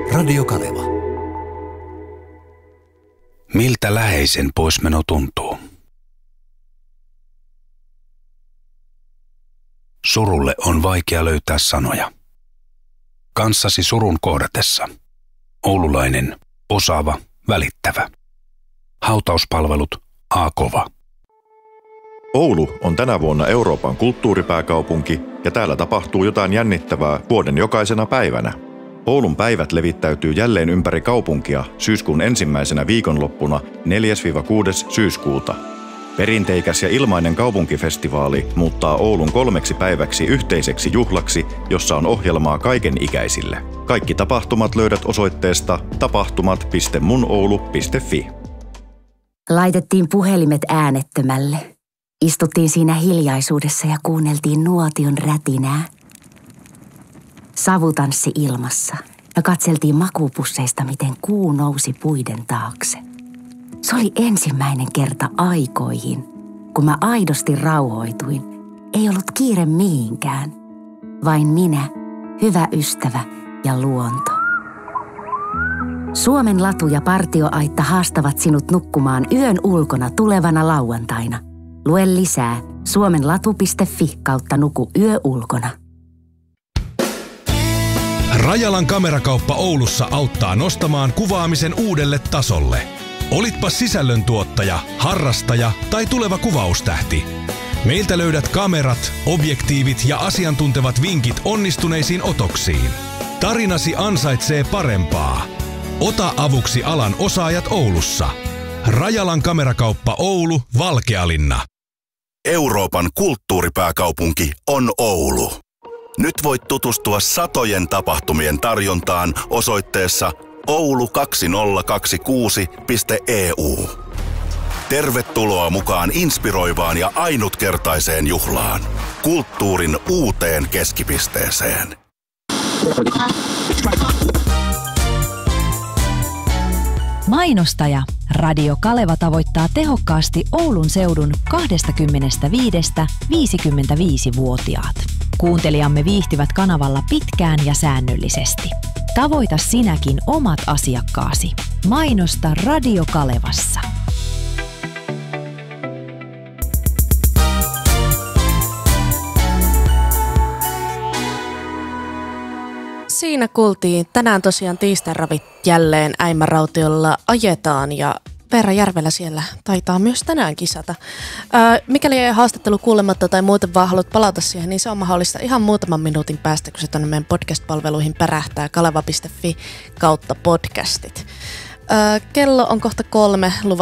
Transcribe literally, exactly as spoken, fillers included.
Radio Kaleva. Miltä läheisen poismeno tuntuu? Surulle on vaikea löytää sanoja. Kanssasi surun kohdatessa. Oululainen, osaava, välittävä. Hautauspalvelut A-kova. Oulu on tänä vuonna Euroopan kulttuuripääkaupunki ja täällä tapahtuu jotain jännittävää vuoden jokaisena päivänä. Oulun päivät levittäytyy jälleen ympäri kaupunkia syyskuun ensimmäisenä viikonloppuna neljäs kuudes syyskuuta. Perinteikäs ja ilmainen kaupunkifestivaali muuttaa Oulun kolmeksi päiväksi yhteiseksi juhlaksi, jossa on ohjelmaa kaiken ikäisille. Kaikki tapahtumat löydät osoitteesta tapahtumat piste munoulu piste fi. Laitettiin puhelimet äänettömälle. Istuttiin siinä hiljaisuudessa ja kuunneltiin nuotion rätinää. Savu tanssi ilmassa ja katseltiin makuupusseista, miten kuu nousi puiden taakse. Se oli ensimmäinen kerta aikoihin, kun mä aidosti rauhoituin. Ei ollut kiire mihinkään, vain minä, hyvä ystävä ja luonto. Suomen latu ja partioaitta haastavat sinut nukkumaan yön ulkona tulevana lauantaina. Lue lisää suomenlatu piste fi kautta nuku yö ulkona. Rajalan kamerakauppa Oulussa auttaa nostamaan kuvaamisen uudelle tasolle. Olitpa sisällöntuottaja, harrastaja tai tuleva kuvaustähti. Meiltä löydät kamerat, objektiivit ja asiantuntevat vinkit onnistuneisiin otoksiin. Tarinasi ansaitsee parempaa. Ota avuksi alan osaajat Oulussa. Rajalan kamerakauppa Oulu, Valkealinna. Euroopan kulttuuripääkaupunki on Oulu. Nyt voit tutustua satojen tapahtumien tarjontaan osoitteessa oulu kaksituhattakaksikymmentäkuusi piste e u. Tervetuloa mukaan inspiroivaan ja ainutkertaiseen juhlaan. Kulttuurin uuteen keskipisteeseen. Mainostaja Radio Kaleva tavoittaa tehokkaasti Oulun seudun kaksikymmentä-viisikymmentäviisi-vuotiaat. Kuuntelijamme viihtyvät kanavalla pitkään ja säännöllisesti. Tavoita sinäkin omat asiakkaasi. Mainosta Radio Kalevassa. Siinä kuultiin tänään tosiaan tiistainravit jälleen Äimärautiolla ajetaan ja Veera Järvelä siellä taitaa myös tänään kisata. Ää, mikäli ei haastattelu kuulematta tai muuten vaan haluat palata siihen, niin se on mahdollista ihan muutaman minuutin päästä, kun se tuonne meidän podcast-palveluihin pärähtää kaleva piste fi kautta podcastit. Ää, kello on kohta kolme.